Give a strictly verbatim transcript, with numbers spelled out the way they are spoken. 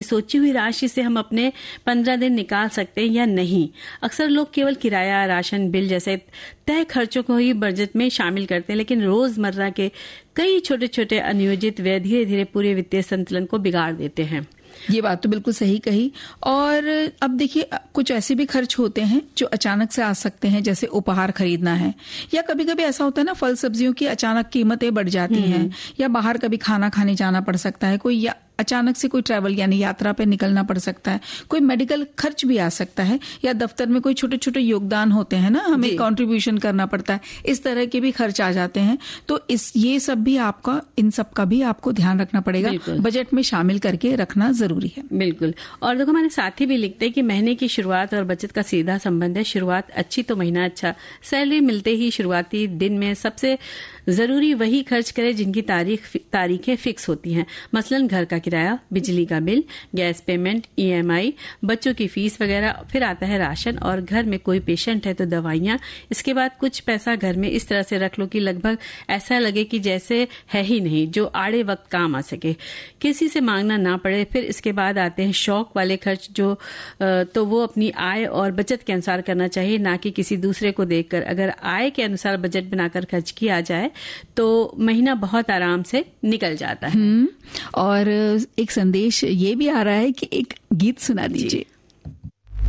सोची हुई राशि से हम अपने पंद्रह दिन निकाल सकते हैं या नहीं। अक्सर लोग केवल किराया, राशन, बिल जैसे तय खर्चों को ही बजट में शामिल करते हैं, लेकिन रोजमर्रा के कई छोटे छोटे अनियोजित व्यय धीरे धीरे पूरे वित्तीय संतुलन को बिगाड़ देते हैं। ये बात तो बिल्कुल सही कही। और अब देखिए, कुछ ऐसे भी खर्च होते हैं जो अचानक से आ सकते हैं, जैसे उपहार खरीदना है, या कभी कभी ऐसा होता है ना, फल सब्जियों की अचानक कीमतें बढ़ जाती हैं, या बाहर कभी खाना खाने जाना पड़ सकता है, कोई या अचानक से कोई ट्रैवल यानी यात्रा पे निकलना पड़ सकता है, कोई मेडिकल खर्च भी आ सकता है, या दफ्तर में कोई छोटे छोटे योगदान होते हैं ना, हमें कंट्रीब्यूशन करना पड़ता है, इस तरह के भी खर्च आ जाते हैं। तो इस ये सब भी आपका इन सब का भी आपको ध्यान रखना पड़ेगा, बजट में शामिल करके रखना जरूरी है। बिल्कुल। और देखो, हमारे साथी भी लिखते हैं कि महीने की शुरुआत और बचत का सीधा संबंध है। शुरुआत अच्छी तो महीना अच्छा। सैलरी मिलते ही शुरुआती दिन में सबसे जरूरी वही खर्च करें जिनकी तारीख तारीखें फिक्स होती हैं, मसलन घर का किराया, बिजली का बिल, गैस पेमेंट, ईएमआई, बच्चों की फीस वगैरह। फिर आता है राशन, और घर में कोई पेशेंट है तो दवाइयां। इसके बाद कुछ पैसा घर में इस तरह से रख लो कि लगभग ऐसा लगे कि जैसे है ही नहीं, जो आड़े वक्त काम आ सके, किसी से मांगना ना पड़े। फिर इसके बाद आते हैं शौक वाले खर्च, जो तो वो अपनी आय और बचत के अनुसार करना चाहिए, ना कि किसी दूसरे को देखकर। अगर आय के अनुसार बजट बनाकर खर्च किया जाए तो महीना बहुत आराम से निकल जाता है। और एक संदेश ये भी आ रहा है कि एक गीत सुना दीजिए।